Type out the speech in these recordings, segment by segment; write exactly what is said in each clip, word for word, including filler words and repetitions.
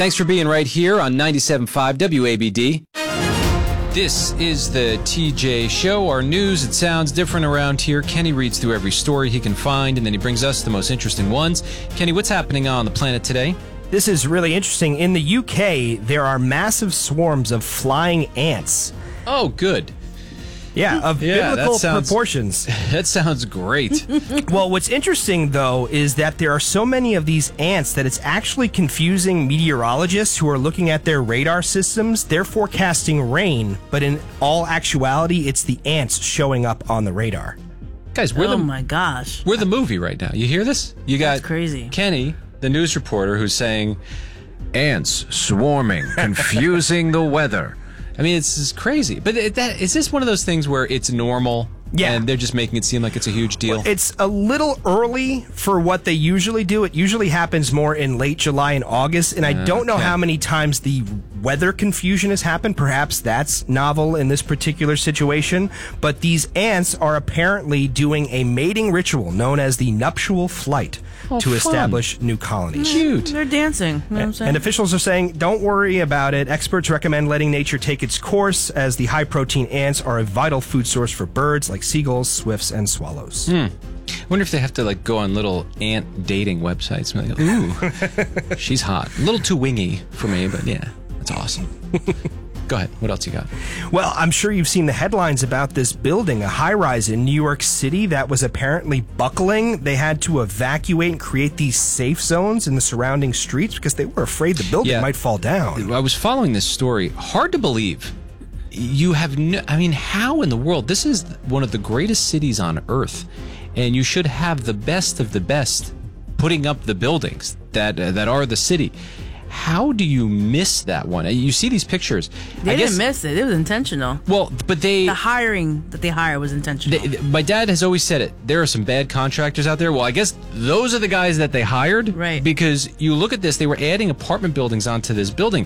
Thanks for being right here on ninety-seven point five W A B D. This is the T J Show, our news. It sounds different around here. Kenny reads through every story he can find, and then he brings us the most interesting ones. Kenny, what's happening on the planet today? This is really interesting. In the U K, there are massive swarms of flying ants. Oh, good. Yeah, of yeah, biblical that sounds, proportions. That sounds great. Well, what's interesting, though, is that there are so many of these ants that it's actually confusing meteorologists who are looking at their radar systems. They're forecasting rain, but in all actuality, it's the ants showing up on the radar. Guys, we're oh the, my gosh. We're the movie right now. You hear this? You got That's crazy. Kenny, the news reporter, who's saying, ants swarming, confusing the weather. I mean, it's, it's crazy. But it, that is this one of those things where it's normal? Yeah. And they're just making it seem like it's a huge deal? Well, it's a little early for what they usually do. It usually happens more in late July and August. And I Uh, don't know okay. how many times the weather confusion has happened. Perhaps that's novel in this particular situation. But these ants are apparently doing a mating ritual known as the nuptial flight Oh, to fun. establish new colonies. Cute. They're dancing. You know what I'm saying? And officials are saying, don't worry about it. Experts recommend letting nature take its course, as the high-protein ants are a vital food source for birds like seagulls, swifts, and swallows. Hmm. I wonder if they have to like go on little ant dating websites. And be like, ooh, she's hot. A little too wingy for me, but yeah, that's awesome. Go ahead. What else you got? Well, I'm sure you've seen the headlines about this building, a high-rise in New York City that was apparently buckling. They had to evacuate and create these safe zones in the surrounding streets because they were afraid the building Yeah. might fall down. I was following this story. Hard to believe. You have no, I mean, how in the world? This is one of the greatest cities on earth, and you should have the best of the best putting up the buildings that uh, that are the city. How do you miss that one? You see these pictures. They I didn't guess, miss it. It was intentional. Well, but they... The hiring that they hired was intentional. They, my dad has always said it. There are some bad contractors out there. Well, I guess those are the guys that they hired. Right. Because you look at this, they were adding apartment buildings onto this building.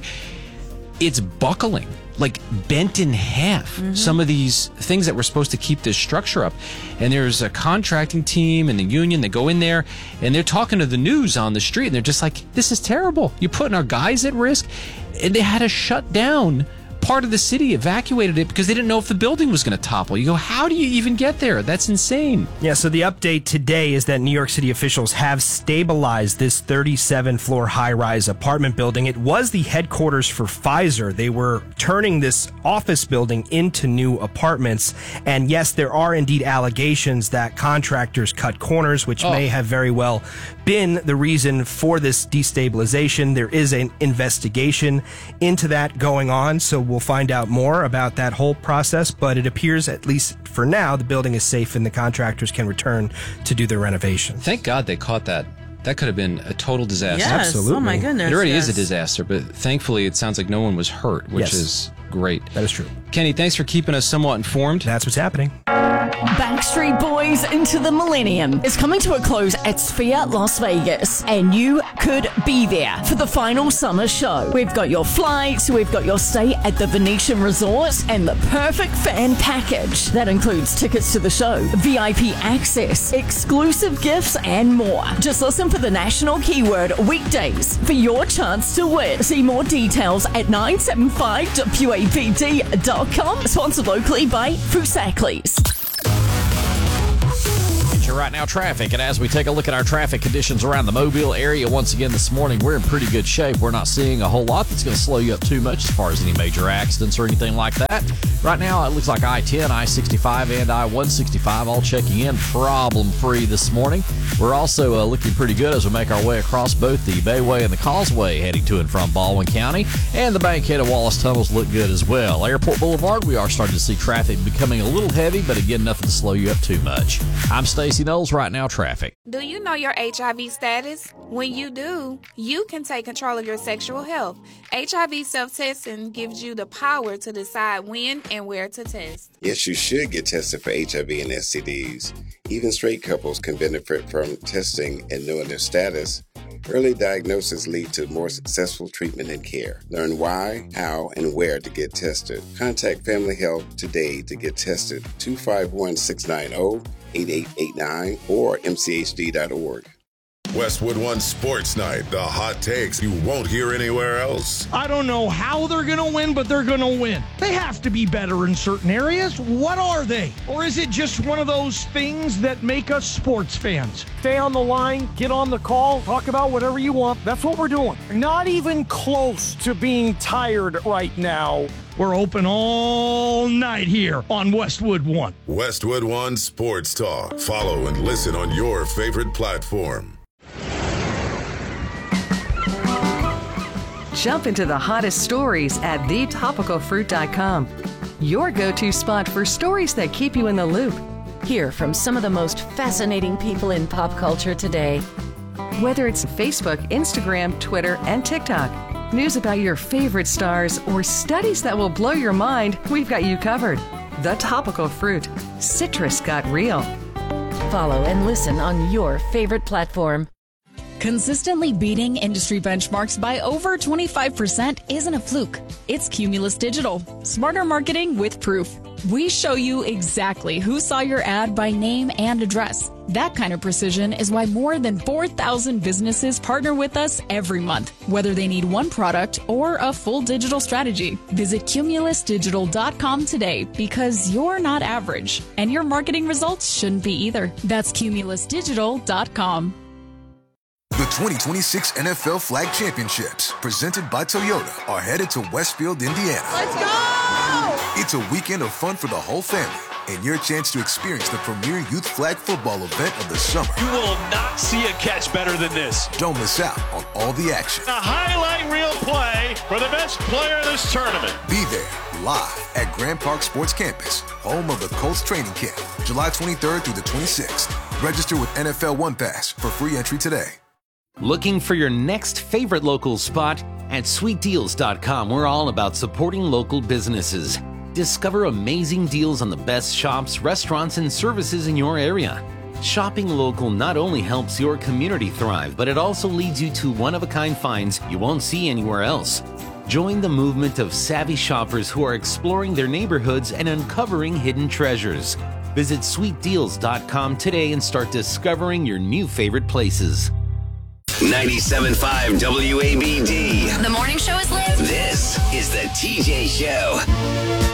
It's buckling, like bent in half. Mm-hmm. Some of these things that were supposed to keep this structure up. And there's a contracting team and the union. They go in there and they're talking to the news on the street. And they're just like, this is terrible. You're putting our guys at risk. And they had to shut down part of the city, evacuated it because they didn't know if the building was going to topple. You go, how do you even get there? That's insane. Yeah, so the update today is that New York City officials have stabilized this thirty-seven floor high-rise apartment building. It was the headquarters for Pfizer. They were turning this office building into new apartments. And yes, there are indeed allegations that contractors cut corners, which Oh. may have very well been the reason for this destabilization. There is an investigation into that going on, so we'll find out more about that whole process, but it appears, at least for now, the building is safe and the contractors can return to do their renovation. Thank God they caught that. That could have been a total disaster. Yes. Absolutely. Oh my goodness. It already yes. is a disaster, but thankfully it sounds like no one was hurt, which Yes. is great. That is true. Kenny, thanks for keeping us somewhat informed. That's what's happening. Backstreet Boys Into the Millennium is coming to a close at Sphere Las Vegas, and you could be there for the final summer show. We've got your flights, we've got your stay at the Venetian Resort, and the perfect fan package. That includes tickets to the show, V I P access, exclusive gifts, and more. Just listen for the national keyword weekdays for your chance to win. See more details at nine seven five W A B D dot com. Sponsored locally by Fusaklis. Your right now traffic, and as we take a look at our traffic conditions around the Mobile area once again this morning, we're in pretty good shape. We're not seeing a whole lot that's going to slow you up too much as far as any major accidents or anything like that. Right now it looks like I ten, I sixty-five, and I one sixty-five all checking in problem free this morning. We're also uh, looking pretty good as we make our way across both the Bayway and the Causeway heading to and from Baldwin County, and the Bankhead and Wallace tunnels look good as well. Airport Boulevard, we are starting to see traffic becoming a little heavy, but again, nothing to slow you up too much. I'm Stacey Knowles, right now traffic. Do you know your H I V status? When you do, you can take control of your sexual health. H I V self-testing gives you the power to decide when and where to test. Yes, you should get tested for H I V and S T Ds. Even straight couples can benefit from testing and knowing their status. Early diagnosis lead to more successful treatment and care. Learn why, how, and where to get tested. Contact Family Health today to get tested. two five one, six nine zero, eight eight eight nine or m c h d dot org. Westwood One Sports Night, the hot takes you won't hear anywhere else. I don't know how they're going to win, but they're going to win. They have to be better in certain areas. What are they? Or is it just one of those things that make us sports fans? Stay on the line, get on the call, talk about whatever you want. That's what we're doing. Not even close to being tired right now. We're open all night here on Westwood One. Westwood One Sports Talk. Follow and listen on your favorite platform. Jump into the hottest stories at the topical fruit dot com. Your go-to spot for stories that keep you in the loop. Hear from some of the most fascinating people in pop culture today. Whether it's Facebook, Instagram, Twitter, and TikTok, news about your favorite stars, or studies that will blow your mind, we've got you covered. The Topical Fruit. Citrus got real. Follow and listen on your favorite platform. Consistently beating industry benchmarks by over twenty-five percent isn't a fluke. It's Cumulus Digital. Smarter marketing with proof. We show you exactly who saw your ad by name and address. That kind of precision is why more than four thousand businesses partner with us every month, whether they need one product or a full digital strategy. Visit cumulus digital dot com today because you're not average, and your marketing results shouldn't be either. That's cumulus digital dot com. The twenty twenty-six N F L Flag Championships, presented by Toyota, are headed to Westfield, Indiana. Let's go! It's a weekend of fun for the whole family and your chance to experience the premier youth flag football event of the summer. You will not see a catch better than this. Don't miss out on all the action. A highlight reel play for the best player of this tournament. Be there live at Grand Park Sports Campus, home of the Colts training camp, July twenty-third through the twenty-sixth. Register with N F L One Pass for free entry today. Looking for your next favorite local spot? At sweet deals dot com, we're all about supporting local businesses. Discover amazing deals on the best shops, restaurants, and services in your area. Shopping local not only helps your community thrive, but it also leads you to one-of-a-kind finds you won't see anywhere else. Join the movement of savvy shoppers who are exploring their neighborhoods and uncovering hidden treasures. Visit sweet deals dot com today and start discovering your new favorite places. ninety-seven point five W A B D. The morning show is lit. This is the T J Show.